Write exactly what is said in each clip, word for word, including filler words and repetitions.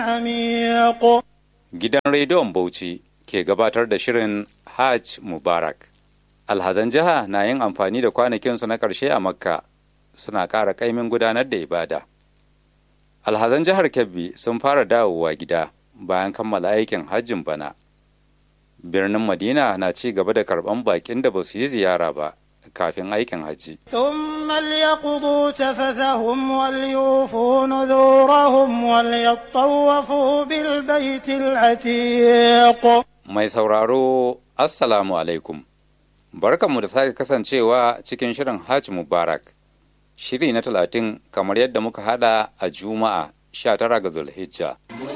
عميق. Gidan rediyon Bauchi ke gabatar da shirin Hajj Mubarak. Alhazan jiha na yin amfani da kwanakinsu na ƙarshe a Makka suna ƙara ƙaimin gudanar da ibada. Alhazan jihar Kebbi sun fara dawowa gida bayan kammala aikin hajjin bana. Birnin Madina na ci gaba da karɓan baƙin da ba su yi ziyara ba kafin aikin hajji. ثم ليقضوا تفثهم وليوفوا نذورهم وليطوفوا بالبيت العتيق. Mai sauraro, Assalamu alaikum. Barkanmu da sake kasancewa cikin shirin Hajj Mubarak. Shiri na talatin kamar yadda muka hada a Juma'a sha tara ga Zulhijja.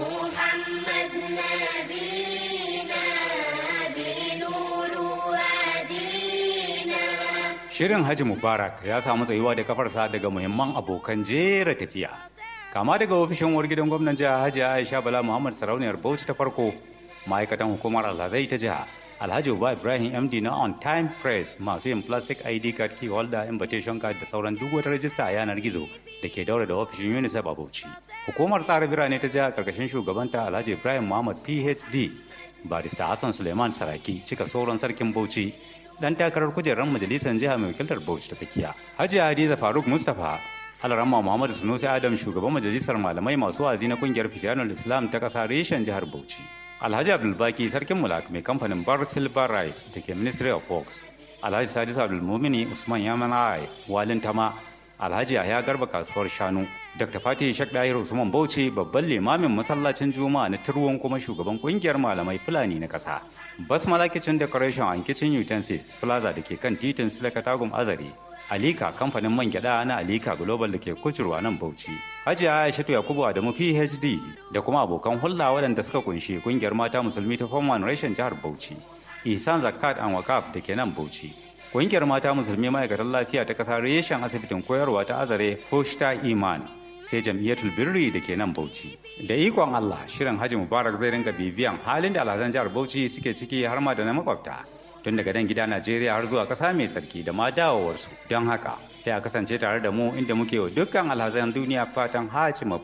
Shirin Hajji Mubarak ya samu tsayuwa da kafarsa daga muhimman abokan jera tafiya. Kama daga ofishin uwar gidan gwamnan jiha Hajji Aisha Bala Muhammad Sarauniyar Bauchi ta farko, ma'aikatan hukumar Alhazai ta jiha, Alhaji Uba Ibrahim M D na On Time Press masu yin plastic I D card, key holder, invitation card da sauran duk wata rajista a yanar gizo da ke daura da ofishin UNICEF a Bauchi. Hukumar tsara birane ta jiha karkashin shugabanta Alhaji Ibrahim Muhammad P H D, Barista Hassan Suleiman Saraki cika sauran sarkin Bauchi, dan takarar kujerar majalisar jiha mai wakiltar Bauchi ta tsakiya. Hajiya Hadiza Faruk Mustapha, Alarama Muhammad Sunusi Adam shugaban majalisar malamai masu wazi na kungiyar Fijanul Islam ta kasa reshen jihar Bauchi. Alhaji Abdulbaki sarkin Mulak mai kamfanin Bar Silver Rice da ke Ministry of Works. Alhaji Sadis Abdulmumini Usman Yamanai Walin Tama. Alhaji Yahya Garba kasuwar Shanu. Dr. Fatih Shak Dahir Usman Bauchi babban limamin masallacin Juma'a na Turwon kuma shugaban kungiyar malamai Fulani na kasa. Basmala Kitchen Decoration and Kitchen Utensils Plaza da ke kan titin Silakatagum Azare. Alika kamfanin man gyada na Alika Global da ke kucurwa nan Bauchi. Hajiya Aishatu Yakubu Adamu P H D da kuma abokan hulɗa waɗanda suka kunshi kungiyar mata musulmi ta Form one reshen jihar Bauchi. Ihsan Zakat and Wakaf da ke nan Bauchi. Kungiyar mata musulmi ma'aikatan lafiya ta ƙasa reshen asibitin koyarwa ta Azare Foshta Iman. Sai jam'iyyatul birri da ke nan Bauchi. Da ikon Allah, shirin Hajji Mubarak zai ringa bibiyan halin da alhazan jihar Bauchi suke ciki har ma da na makwabta. Tun daga dan gida Najeriya har zuwa ƙasa mai sarki da ma dawowarsu. Don haka, sai a kasance tare da mu inda muke wa dukkan alhazan duniya fatan Hajji Mubarak.